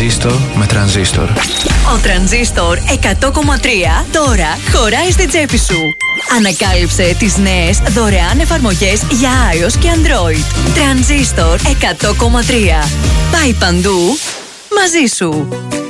Τρανζίστορ με τρανζίστορ. Ο Τρανζίστορ 100,3 τώρα χωράει στην τσέπη σου. Ανακάλυψε τις νέες δωρεάν εφαρμογές για iOS και Android. Τρανζίστορ 100,3. Πάει παντού μαζί σου.